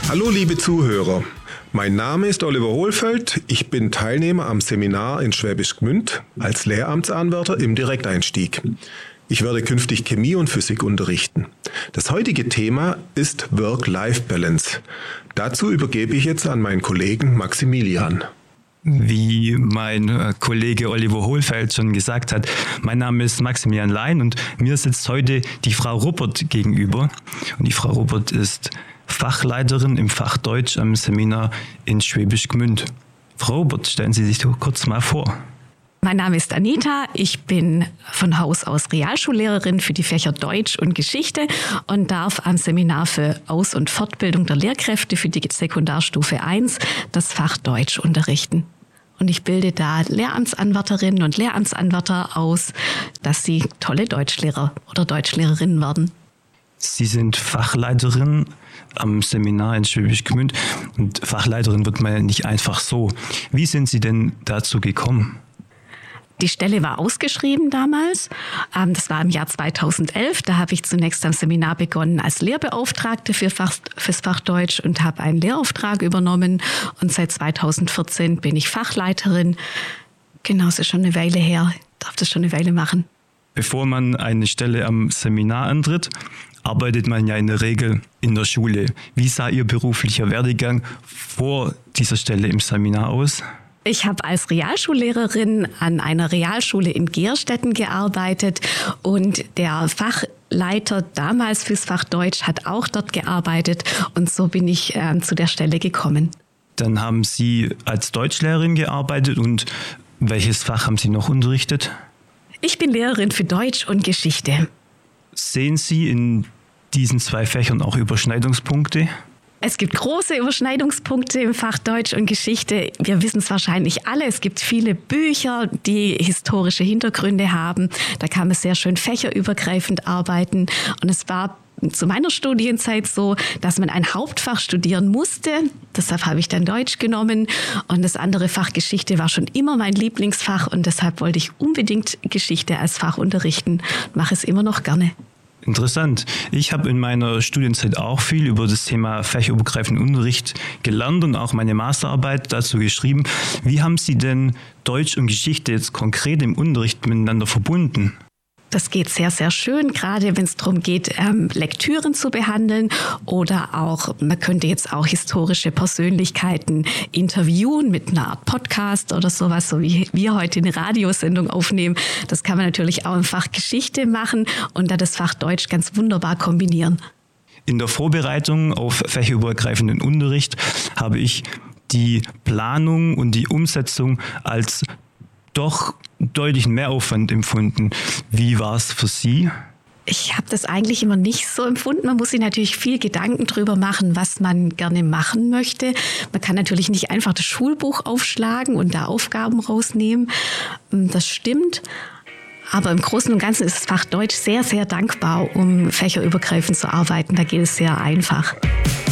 Hallo liebe Zuhörer, mein Name ist Oliver Hohlfeld, ich bin Teilnehmer am Seminar in Schwäbisch Gmünd als Lehramtsanwärter im Direkteinstieg. Ich werde künftig Chemie und Physik unterrichten. Das heutige Thema ist Work-Life-Balance. Dazu übergebe ich jetzt an meinen Kollegen Maximilian. Wie mein Kollege Oliver Hohlfeld schon gesagt hat, mein Name ist Maximilian Lein und mir sitzt heute die Frau Ruppert gegenüber. Und die Frau Ruppert ist Fachleiterin im Fach Deutsch am Seminar in Schwäbisch Gmünd. Frau Ruppert, stellen Sie sich doch kurz mal vor. Mein Name ist Anita, ich bin von Haus aus Realschullehrerin für die Fächer Deutsch und Geschichte und darf am Seminar für Aus- und Fortbildung der Lehrkräfte für die Sekundarstufe 1 das Fach Deutsch unterrichten. Und ich bilde da Lehramtsanwärterinnen und Lehramtsanwärter aus, dass sie tolle Deutschlehrer oder Deutschlehrerinnen werden. Sie sind Fachleiterin am Seminar in Schwäbisch Gmünd und Fachleiterin wird man ja nicht einfach so. Wie sind Sie denn dazu gekommen? Die Stelle war ausgeschrieben damals. Das war im Jahr 2011. Da habe ich zunächst am Seminar begonnen als Lehrbeauftragte fürs Fach Deutsch und habe einen Lehrauftrag übernommen. Und seit 2014 bin ich Fachleiterin. Genau, das ist schon eine Weile her. Ich darf das schon eine Weile machen. Bevor man eine Stelle am Seminar antritt, arbeitet man ja in der Regel in der Schule. Wie sah Ihr beruflicher Werdegang vor dieser Stelle im Seminar aus? Ich habe als Realschullehrerin an einer Realschule in Gehrstetten gearbeitet und der Fachleiter damals fürs Fach Deutsch hat auch dort gearbeitet und so bin ich zu der Stelle gekommen. Dann haben Sie als Deutschlehrerin gearbeitet und welches Fach haben Sie noch unterrichtet? Ich bin Lehrerin für Deutsch und Geschichte. Sehen Sie in diesen zwei Fächern auch Überschneidungspunkte? Es gibt große Überschneidungspunkte im Fach Deutsch und Geschichte. Wir wissen es wahrscheinlich alle. Es gibt viele Bücher, die historische Hintergründe haben. Da kann man sehr schön fächerübergreifend arbeiten. Und es war zu meiner Studienzeit so, dass man ein Hauptfach studieren musste. Deshalb habe ich dann Deutsch genommen. Und das andere Fach Geschichte war schon immer mein Lieblingsfach. Und deshalb wollte ich unbedingt Geschichte als Fach unterrichten. Mache es immer noch gerne. Interessant. Ich habe in meiner Studienzeit auch viel über das Thema fächerübergreifenden Unterricht gelernt und auch meine Masterarbeit dazu geschrieben. Wie haben Sie denn Deutsch und Geschichte jetzt konkret im Unterricht miteinander verbunden? Das geht sehr, sehr schön, gerade wenn es darum geht, Lektüren zu behandeln oder auch, man könnte jetzt auch historische Persönlichkeiten interviewen mit einer Art Podcast oder sowas, so wie wir heute eine Radiosendung aufnehmen. Das kann man natürlich auch im Fach Geschichte machen und da das Fach Deutsch ganz wunderbar kombinieren. In der Vorbereitung auf fächerübergreifenden Unterricht habe ich die Planung und die Umsetzung als doch deutlichen Mehraufwand empfunden. Wie war es für Sie? Ich habe das eigentlich immer nicht so empfunden. Man muss sich natürlich viel Gedanken drüber machen, was man gerne machen möchte. Man kann natürlich nicht einfach das Schulbuch aufschlagen und da Aufgaben rausnehmen. Das stimmt. Aber im Großen und Ganzen ist das Fach Deutsch sehr, sehr dankbar, um fächerübergreifend zu arbeiten. Da geht es sehr einfach.